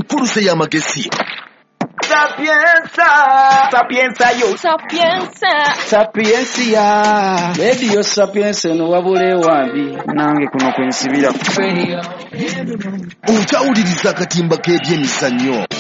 Impulse y'amagezi. Sapiensia Radio Sapiensia no wabule wambi nange kuno kwensibira Utawuliriza akatimba k'ebyemizannyo